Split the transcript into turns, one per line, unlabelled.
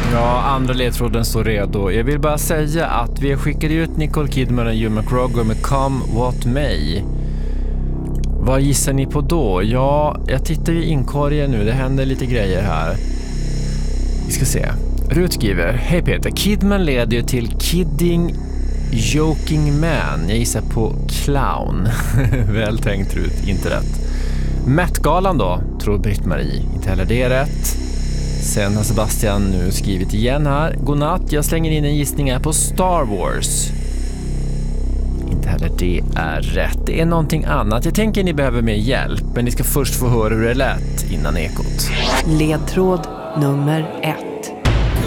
Ja, andra ledtråden står redo. Jag vill bara säga att vi skickade ut Nicole Kidman och Hugh McGregor med Come What May. Vad gissar ni på då? Ja, jag tittar i inkorgen nu. Det händer lite grejer här. Vi ska se. Rut skriver: Hej Peter, Kidman leder ju till Kidding Joking Man. Jag gissar på Clown. Väl tänkt Rut, inte rätt. Met-galan då, tror Britt-Marie. Inte heller det är rätt. Sen har Sebastian nu skrivit igen här. Godnatt, jag slänger in en gissning här på Star Wars. Inte heller det är rätt. Det är någonting annat. Jag tänker ni behöver mer hjälp, men ni ska först få höra hur det lät innan ekot.
Ledtråd nummer 1.